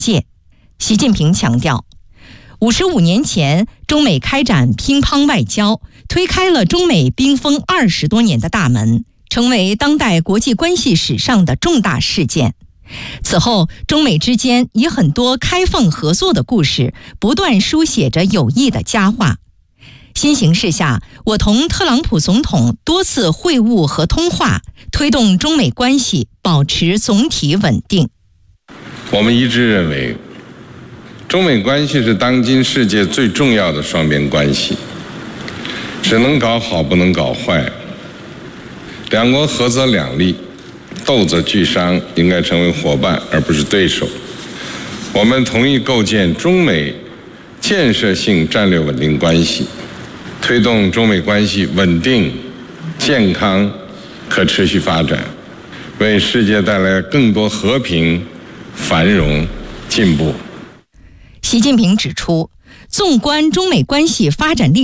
界。习近平强调，55年前，中美开展乒乓外交，推开了中美冰封20多年的大门，成为当代国际关系史上的重大事件。此后，中美之间以很多开放合作的故事，不断书写着友谊的佳话。新形势下，我同特朗普总统多次会晤和通话，推动中美关系保持总体稳定。 我们一致认为，中美关系是当今世界最重要的双边关系，只能搞好，不能搞坏。两国合则两利，斗则俱伤，应该成为伙伴而不是对手。我们同意构建中美建设性战略稳定关系，推动中美关系稳定、健康、可持续发展，为世界带来更多和平、繁荣、进步。 习近平指出，纵观中美关系发展历